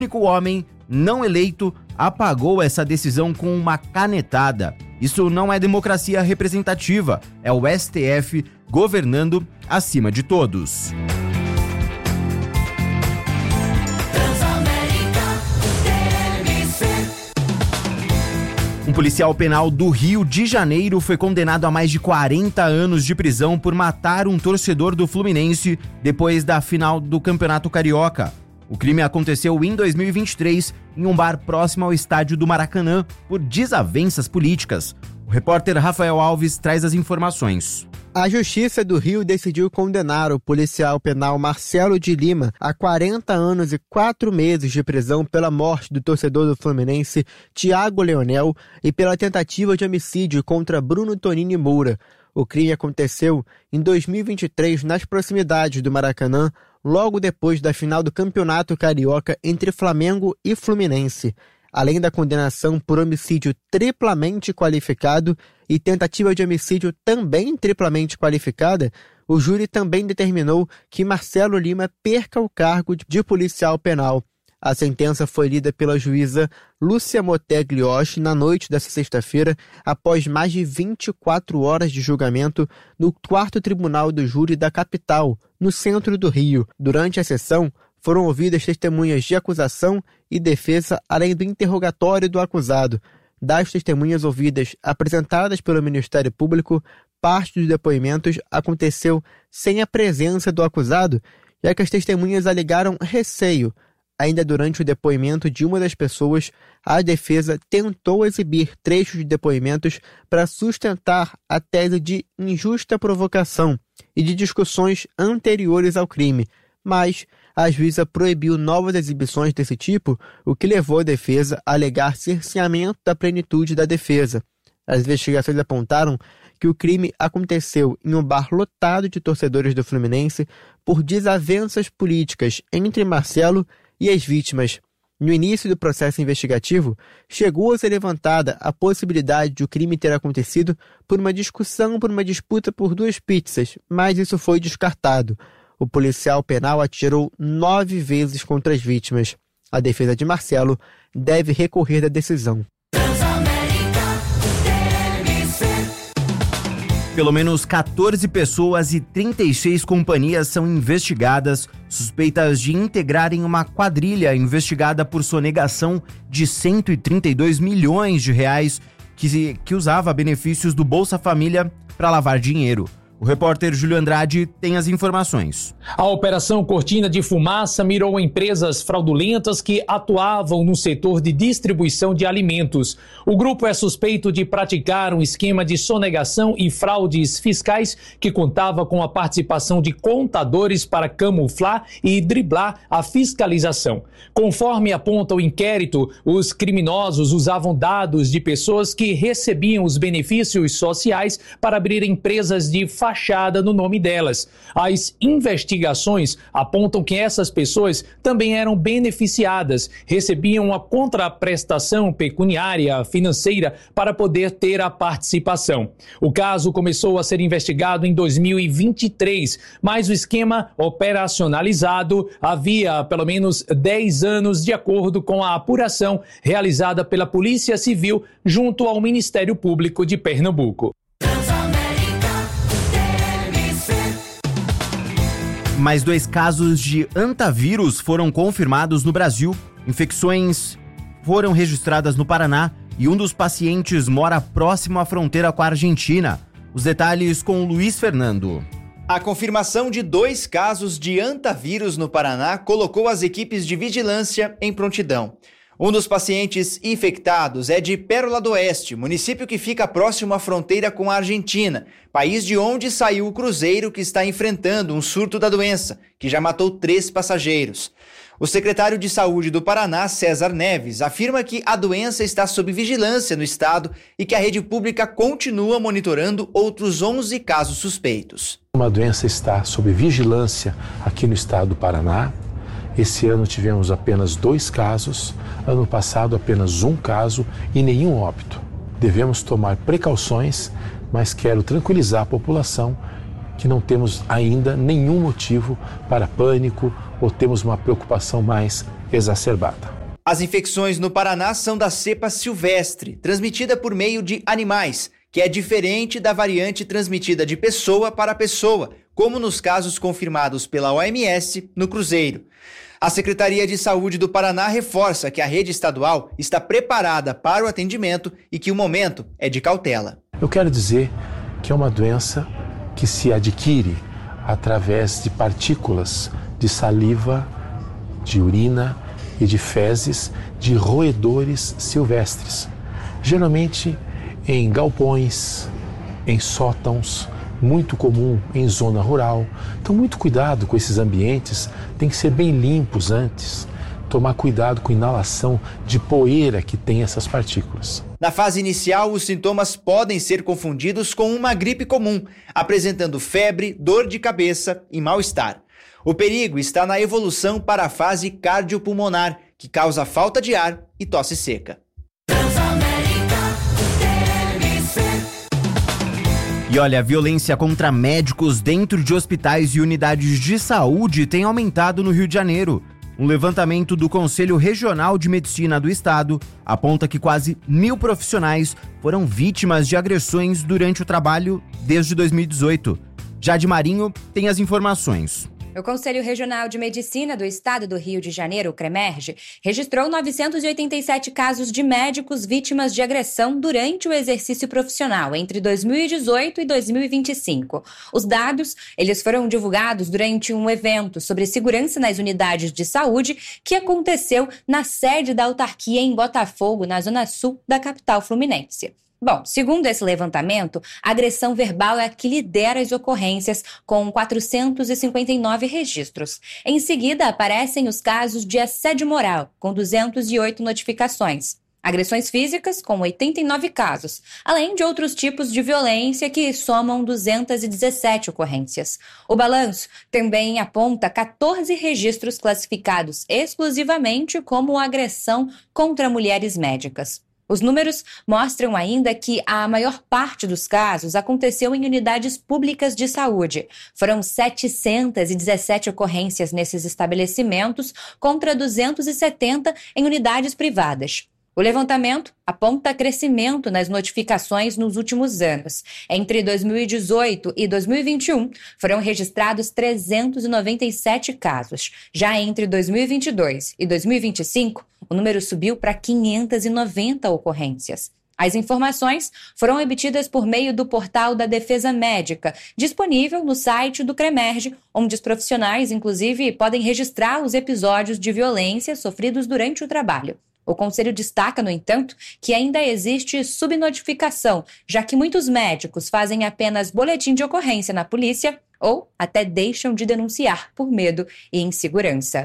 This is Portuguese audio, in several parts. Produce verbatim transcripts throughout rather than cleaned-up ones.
O único homem não eleito apagou essa decisão com uma canetada. Isso não é democracia representativa, é o S T F governando acima de todos. Um policial penal do Rio de Janeiro foi condenado a mais de quarenta anos de prisão por matar um torcedor do Fluminense depois da final do Campeonato Carioca. O crime aconteceu em dois mil e vinte e três em um bar próximo ao estádio do Maracanã por desavenças políticas. O repórter Rafael Alves traz as informações. A Justiça do Rio decidiu condenar o policial penal Marcelo de Lima a quarenta anos e quatro meses de prisão pela morte do torcedor do Fluminense, Thiago Leonel, e pela tentativa de homicídio contra Bruno Tonini Moura. O crime aconteceu em dois mil e vinte e três nas proximidades do Maracanã, logo depois da final do Campeonato Carioca entre Flamengo e Fluminense. Além da condenação por homicídio triplamente qualificado e tentativa de homicídio também triplamente qualificada, o júri também determinou que Marcelo Lima perca o cargo de policial penal. A sentença foi lida pela juíza Lúcia Moteglioshi na noite desta sexta-feira, após mais de vinte e quatro horas de julgamento no quarto tribunal do júri da capital, no centro do Rio. Durante a sessão, foram ouvidas testemunhas de acusação e defesa, além do interrogatório do acusado. Das testemunhas ouvidas apresentadas pelo Ministério Público, parte dos depoimentos aconteceu sem a presença do acusado, já que as testemunhas alegaram receio. Ainda durante o depoimento de uma das pessoas, a defesa tentou exibir trechos de depoimentos para sustentar a tese de injusta provocação e de discussões anteriores ao crime, mas a juíza proibiu novas exibições desse tipo, o que levou a defesa a alegar cerceamento da plenitude da defesa. As investigações apontaram que o crime aconteceu em um bar lotado de torcedores do Fluminense por desavenças políticas entre Marcelo e as vítimas. No início do processo investigativo, chegou a ser levantada a possibilidade de o crime ter acontecido por uma discussão por uma disputa por duas pizzas, mas isso foi descartado. O policial penal atirou nove vezes contra as vítimas. A defesa de Marcelo deve recorrer da decisão. Pelo menos quatorze pessoas e trinta e seis companhias são investigadas, suspeitas de integrarem uma quadrilha investigada por sonegação de cento e trinta e dois milhões de reais que, que usava benefícios do Bolsa Família para lavar dinheiro. O repórter Júlio Andrade tem as informações. A Operação Cortina de Fumaça mirou empresas fraudulentas que atuavam no setor de distribuição de alimentos. O grupo é suspeito de praticar um esquema de sonegação e fraudes fiscais que contava com a participação de contadores para camuflar e driblar a fiscalização. Conforme aponta o inquérito, os criminosos usavam dados de pessoas que recebiam os benefícios sociais para abrir empresas de fachada no nome delas. As investigações apontam que essas pessoas também eram beneficiadas, recebiam uma contraprestação pecuniária financeira para poder ter a participação. O caso começou a ser investigado em dois mil e vinte e três, mas o esquema operacionalizado havia pelo menos dez anos, de acordo com a apuração realizada pela Polícia Civil junto ao Ministério Público de Pernambuco. Mais dois casos de hantavírus foram confirmados no Brasil. Infecções foram registradas no Paraná e um dos pacientes mora próximo à fronteira com a Argentina. Os detalhes com o Luiz Fernando. A confirmação de dois casos de hantavírus no Paraná colocou as equipes de vigilância em prontidão. Um dos pacientes infectados é de Pérola do Oeste, município que fica próximo à fronteira com a Argentina, país de onde saiu o cruzeiro que está enfrentando um surto da doença, que já matou três passageiros. O secretário de Saúde do Paraná, César Neves, afirma que a doença está sob vigilância no estado e que a rede pública continua monitorando outros onze casos suspeitos. Uma doença está sob vigilância aqui no estado do Paraná. Esse ano tivemos apenas dois casos, ano passado apenas um caso e nenhum óbito. Devemos tomar precauções, mas quero tranquilizar a população que não temos ainda nenhum motivo para pânico ou temos uma preocupação mais exacerbada? As infecções no Paraná são da cepa silvestre, transmitida por meio de animais, que é diferente da variante transmitida de pessoa para pessoa, como nos casos confirmados pela O M S no Cruzeiro. A Secretaria de Saúde do Paraná reforça que a rede estadual está preparada para o atendimento e que o momento é de cautela. Eu quero dizer que é uma doença que se adquire através de partículas de saliva, de urina e de fezes de roedores silvestres, geralmente em galpões, em sótãos, muito comum em zona rural. Então, muito cuidado com esses ambientes, tem que ser bem limpos antes. Tomar cuidado com a inalação de poeira que tem essas partículas. Na fase inicial, os sintomas podem ser confundidos com uma gripe comum, apresentando febre, dor de cabeça e mal-estar. O perigo está na evolução para a fase cardiopulmonar, que causa falta de ar e tosse seca. E olha, a violência contra médicos dentro de hospitais e unidades de saúde tem aumentado no Rio de Janeiro. Um levantamento do Conselho Regional de Medicina do Estado aponta que quase mil profissionais foram vítimas de agressões durante o trabalho desde dois mil e dezoito. Jade Marinho tem as informações. O Conselho Regional de Medicina do Estado do Rio de Janeiro, o CREMERGE, registrou novecentos e oitenta e sete casos de médicos vítimas de agressão durante o exercício profissional entre dois mil e dezoito e dois mil e vinte e cinco. Os dados, eles foram divulgados durante um evento sobre segurança nas unidades de saúde que aconteceu na sede da autarquia em Botafogo, na zona sul da capital fluminense. Bom, segundo esse levantamento, a agressão verbal é a que lidera as ocorrências, com quatrocentos e cinquenta e nove registros. Em seguida, aparecem os casos de assédio moral, com duzentas e oito notificações. Agressões físicas, com oitenta e nove casos, além de outros tipos de violência que somam duzentas e dezessete ocorrências. O balanço também aponta quatorze registros classificados exclusivamente como agressão contra mulheres médicas. Os números mostram ainda que a maior parte dos casos aconteceu em unidades públicas de saúde. Foram setecentas e dezessete ocorrências nesses estabelecimentos contra duzentos e setenta em unidades privadas. O levantamento aponta crescimento nas notificações nos últimos anos. Entre dois mil e dezoito e dois mil e vinte e um, foram registrados trezentos e noventa e sete casos. Já entre dois mil e vinte e dois e dois mil e vinte e cinco, o número subiu para quinhentas e noventa ocorrências. As informações foram obtidas por meio do portal da Defesa Médica, disponível no site do CREMERGE, onde os profissionais, inclusive, podem registrar os episódios de violência sofridos durante o trabalho. O Conselho destaca, no entanto, que ainda existe subnotificação, já que muitos médicos fazem apenas boletim de ocorrência na polícia ou até deixam de denunciar por medo e insegurança.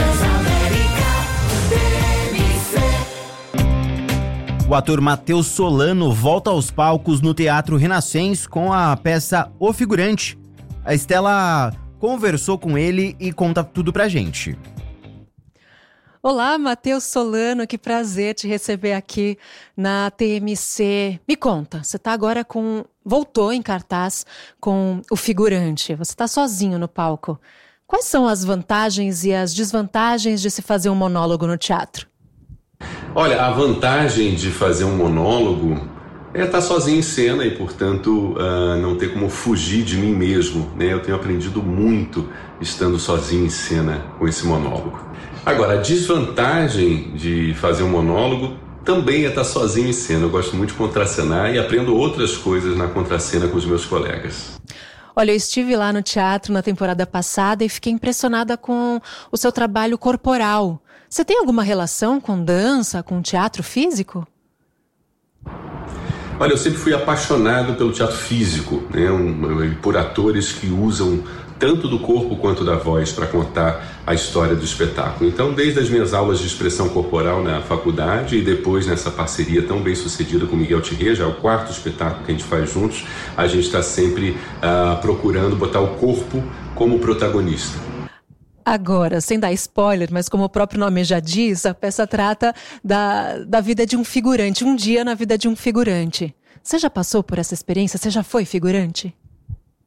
O ator Matheus Solano volta aos palcos no Teatro Renascença com a peça O Figurante. A Estela conversou com ele e conta tudo pra gente. Olá, Matheus Solano, que prazer te receber aqui na T M C. Me conta, você está agora com... voltou em cartaz com O Figurante. Você está sozinho no palco. Quais são as vantagens e as desvantagens de se fazer um monólogo no teatro? Olha, a vantagem de fazer um monólogo é estar sozinho em cena e, portanto, uh, não ter como fugir de mim mesmo, né? Eu tenho aprendido muito estando sozinho em cena com esse monólogo. Agora, a desvantagem de fazer um monólogo também é estar sozinho em cena. Eu gosto muito de contracenar e aprendo outras coisas na contracena com os meus colegas. Olha, eu estive lá no teatro na temporada passada e fiquei impressionada com o seu trabalho corporal. Você tem alguma relação com dança, com teatro físico? Olha, eu sempre fui apaixonado pelo teatro físico, né? um, por atores que usam tanto do corpo quanto da voz para contar a história do espetáculo. Então, desde as minhas aulas de expressão corporal na faculdade e depois nessa parceria tão bem sucedida com Miguel Thierry, já é o quarto espetáculo que a gente faz juntos, a gente está sempre uh, procurando botar o corpo como protagonista. Agora, sem dar spoiler, mas como o próprio nome já diz, a peça trata da, da vida de um figurante, um dia na vida de um figurante. Você já passou por essa experiência? Você já foi figurante?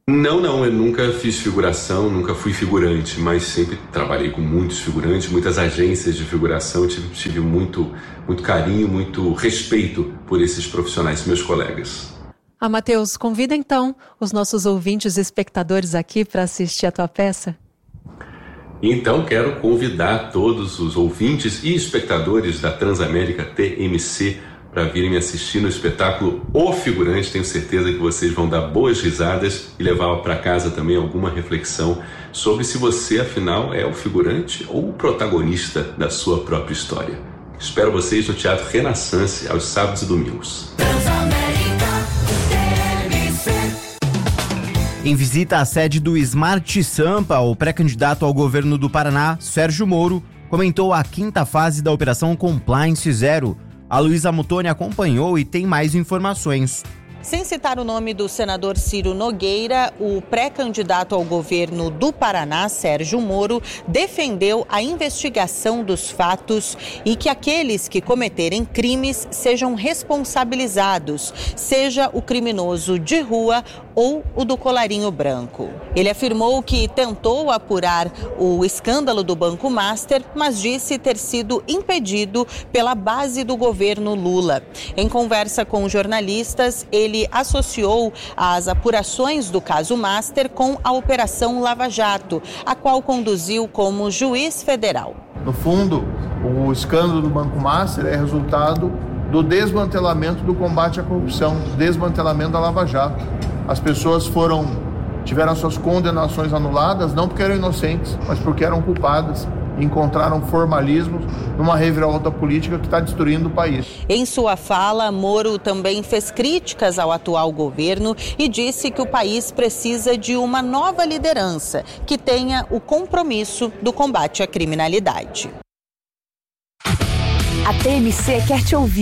Não, não, eu nunca fiz figuração, nunca fui figurante, mas sempre trabalhei com muitos figurantes, muitas agências de figuração, tive, tive muito, muito carinho, muito respeito por esses profissionais, meus colegas. Ah, Matheus, convida então os nossos ouvintes e espectadores aqui para assistir a tua peça. Então quero convidar todos os ouvintes e espectadores da Transamérica T M C para virem me assistir no espetáculo O Figurante. Tenho certeza que vocês vão dar boas risadas e levar para casa também alguma reflexão sobre se você, afinal, é o figurante ou o protagonista da sua própria história. Espero vocês no Teatro Renaissance aos sábados e domingos. Em visita à sede do Smart Sampa, o pré-candidato ao governo do Paraná, Sérgio Moro, comentou a quinta fase da Operação Compliance Zero. A Luísa Mutoni acompanhou e tem mais informações. Sem citar o nome do senador Ciro Nogueira, o pré-candidato ao governo do Paraná, Sérgio Moro, defendeu a investigação dos fatos e que aqueles que cometerem crimes sejam responsabilizados, seja o criminoso de rua ou o do colarinho branco. Ele afirmou que tentou apurar o escândalo do Banco Master, mas disse ter sido impedido pela base do governo Lula. Em conversa com jornalistas, ele associou as apurações do caso Master com a Operação Lava Jato, a qual conduziu como juiz federal. No fundo, o escândalo do Banco Master é resultado do desmantelamento do combate à corrupção, desmantelamento da Lava Jato. As pessoas foram, tiveram suas condenações anuladas, não porque eram inocentes, mas porque eram culpadas. Encontraram formalismos numa reviravolta política que está destruindo o país. Em sua fala, Moro também fez críticas ao atual governo e disse que o país precisa de uma nova liderança que tenha o compromisso do combate à criminalidade. A T M C quer te ouvir.